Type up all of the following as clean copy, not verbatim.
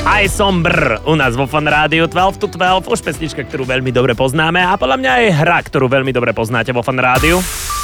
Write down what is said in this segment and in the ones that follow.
Aj Sombr u nás vo Fan Rádiu 12 to 12, už pesnička, ktorú veľmi dobre poznáme a podľa mňa aj hra, ktorú veľmi dobre poznáte vo Fan Rádiu.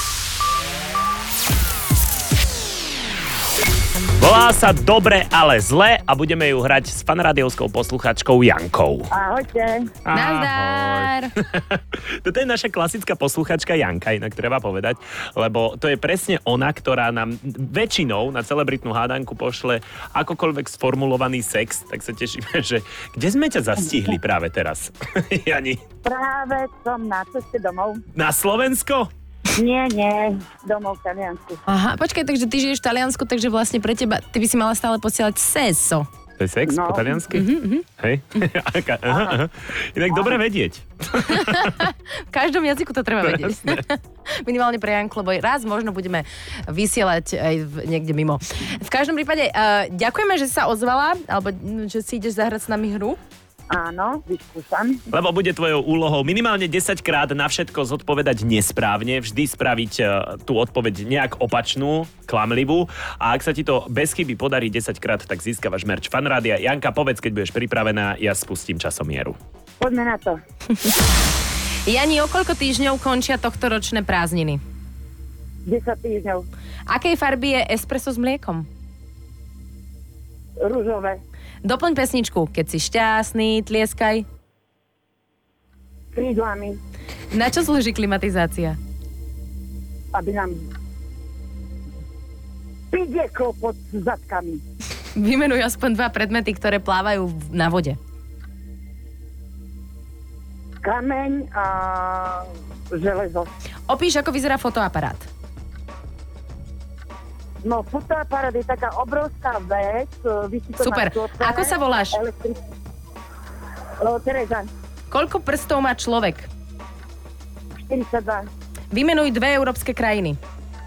Volá sa Dobre, ale zle a budeme ju hrať s fanrádiovskou posluchačkou Jankou. Ahojte. Nazdar. Toto je naša klasická posluchačka Janka, inak treba povedať, lebo to je presne ona, ktorá nám väčšinou na celebritnú hádanku pošle akokoľvek sformulovaný sex, tak sa tešíme, že kde sme ťa zastihli práve teraz, Jani? Práve som na ceste domov. Na Slovensko? Nie, domov v Taliansku. Aha, počkaj, takže ty žiješ v Taliansku, takže vlastne pre teba, ty by si mala stále posielať seso. To je sex po taliansky? Hej? Aha. Inak dobre vedieť. V každom jazyku to treba vedieť. Minimálne pre Janku, lebo raz možno budeme vysielať aj niekde mimo. V každom prípade, ďakujeme, že si sa ozvala, alebo že si ideš zahrať s nami hru. Áno, vyskúšam. Lebo bude tvojou úlohou minimálne 10 krát na všetko zodpovedať nesprávne, vždy spraviť tú odpoveď nejak opačnú, klamlivú. A ak sa ti to bez chyby podarí 10 krát, tak získavaš merch Fan Rádia. Janka, povedz, keď budeš pripravená, ja spustím časomieru. Poďme na to. Jani, o koľko týždňov končia tohtoročné prázdniny? 10 týždňov. Akej farby je espresso s mliekom? Ružové. Doplň pesničku. Keď si šťastný, tlieskaj. Krídlami. Na čo slúži klimatizácia? Aby nám pidieklo pod zadkami. Vymenuj aspoň 2 predmety, ktoré plávajú na vode. Kameň a železo. Opíš, ako vyzerá fotoaparát. No, fotoaparát je taká obrovská vec. Super. Ako sa voláš? Tereza. Koľko prstov má človek? 42. Vymenuj 2 európske krajiny.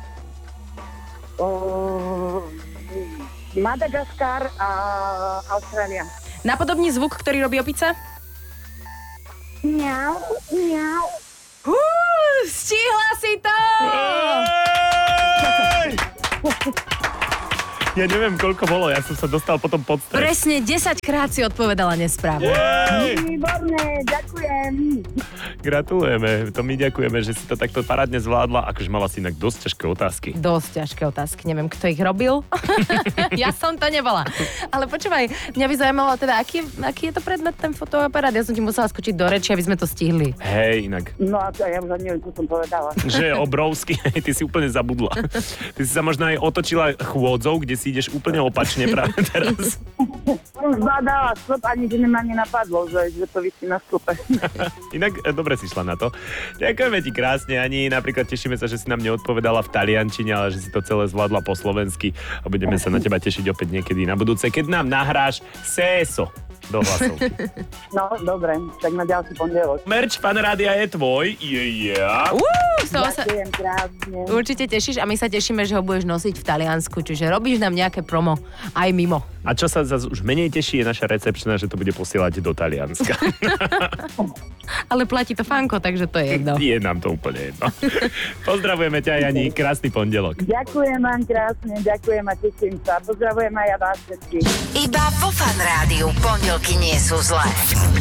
Madagaskar a Austrália. Napodobni zvuk, ktorý robí opica? Miau, miau. Stihla si to! Ja neviem, koľko bolo, ja som sa dostal potom pod stres. Presne 10 krát si odpovedala nesprávne. Výborné, ďakujem. Gratulujeme, to my ďakujeme, že si to takto parádne zvládla, akože mala si inak dosť ťažké otázky. Dosť ťažké otázky, neviem, kto ich robil. Ja som to nebola. Ale počúvaj, mňa by zaujímalo teda, aký je to predmet ten fotoaparát? Ja som ti musela skočiť do reči, aby sme to stihli. Hej, inak. No a to ja už ani neviem, čo som povedala. Že je obrovský, ty si úplne zabudla. Ty si sa možno aj otočila chôdzou, kde si ideš úplne opačne práve teraz. Už badala stĺp, ani že ma nenapadlo, že to visí na stĺpe. Inak dobre si šla na to. Ďakujeme ti krásne, Ani. Napríklad tešíme sa, že si nám neodpovedala v taliančine, ale že si to celé zvládla po slovensky a budeme sa na teba tešiť opäť niekedy na budúce, keď nám nahráš seso do hlasovky. No, dobre, tak na ďalší pondelok. Merch Fan Rádia je tvoj. Z toho sa Ďakujem krásne. určite tešíš a my sa tešíme, že ho budeš nosiť v Taliansku, čiže robíš nám nejaké promo aj mimo. A čo sa zase už menej teší, je naša recepčná, že to bude posielať do Talianska. Ale platí to Fanko, takže to je jedno. Je nám to úplne jedno. Pozdravujeme ťa, Jani. Krásny pondelok. Ďakujem vám krásne, ďakujem a teším sa. Pozdravujem aj ja vás všetkých. Iba vo Fan Rádiu pondelky nie sú zlé.